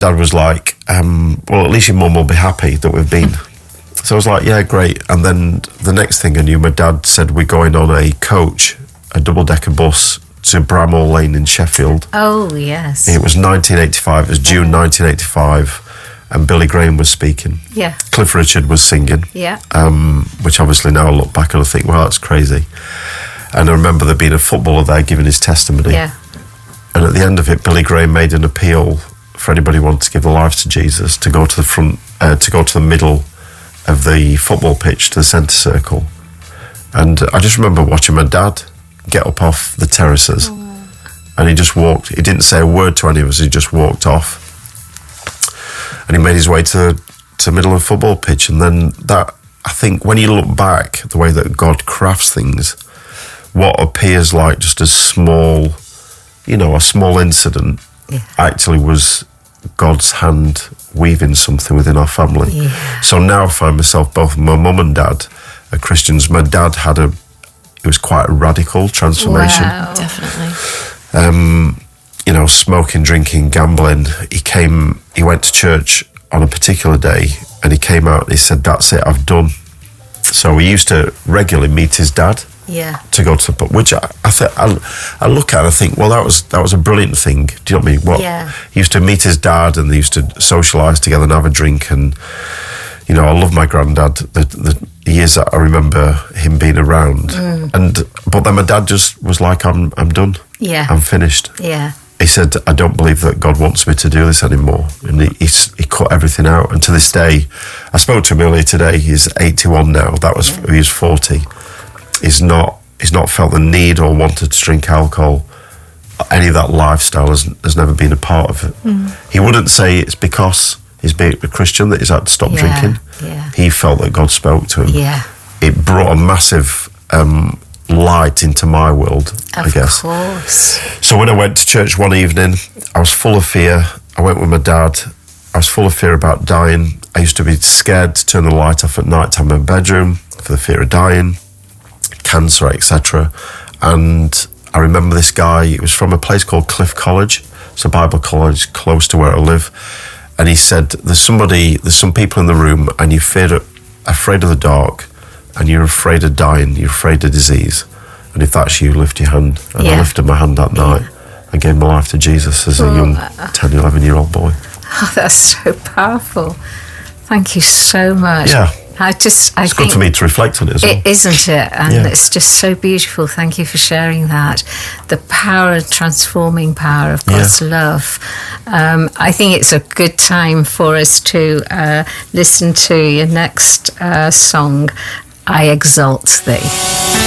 Dad was like, well, at least your mum will be happy that we've been. So I was like, yeah, great. And then the next thing I knew, my dad said we're going on a coach, a double-decker bus to Bramall Lane in Sheffield. Oh, yes. It was 1985. It was June 1985. And Billy Graham was speaking. Yeah. Cliff Richard was singing. Yeah. Which obviously now I look back and I think, well, that's crazy. And I remember there being a footballer there giving his testimony. Yeah. And at the end of it, Billy Graham made an appeal for anybody who wanted to give their life to Jesus to go to the front, to go to the middle of the football pitch, to the centre circle. And I just remember watching my dad get up off the terraces. And he just walked. He didn't say a word to any of us. He just walked off. And he made his way to the middle of the football pitch. And then that, I think, when you look back, the way that God crafts things, what appears like just a small, a small incident, actually was God's hand weaving something within our family. Yeah. So now I find myself, both my mum and dad are Christians. My dad it was quite a radical transformation. Wow. Definitely. Smoking, drinking, gambling. He went to church on a particular day and he came out and he said, that's it, I've done. So he used to regularly meet his dad. Yeah. To go to the pub, which I look at and I think, well, that was a brilliant thing. Do you know what I mean? Yeah. He used to meet his dad and they used to socialise together and have a drink. And I love my granddad. The years that I remember him being around. But then my dad just was like, I'm done. Yeah. I'm finished. Yeah. He said, I don't believe that God wants me to do this anymore. And he cut everything out. And to this day, I spoke to him earlier today. He's 81 now. He was 40. He's not felt the need or wanted to drink alcohol. Any of that lifestyle has never been a part of it. He wouldn't say it's because he's being a Christian that he's had to stop drinking. Yeah. He felt that God spoke to him. Yeah. It brought a massive light into my world, I guess. Of course. So when I went to church one evening, I was full of fear. I went with my dad. I was full of fear about dying. I used to be scared to turn the light off at night time in my bedroom for the fear of dying, cancer, etc. And I remember this guy, it was from a place called Cliff College. It's a Bible college close to where I live. And he said, there's some people in the room and you're afraid of the dark and you're afraid of dying, you're afraid of disease. And if that's you, lift your hand. And I lifted my hand that night. I gave my life to Jesus as a young 10, 11-year-old boy. Oh, that's so powerful. Thank you so much. Yeah. It's good for me to reflect on it as well. Isn't it? And it's just so beautiful. Thank you for sharing that. The transforming power of God's love. I think it's a good time for us to listen to your next song, I Exalt Thee.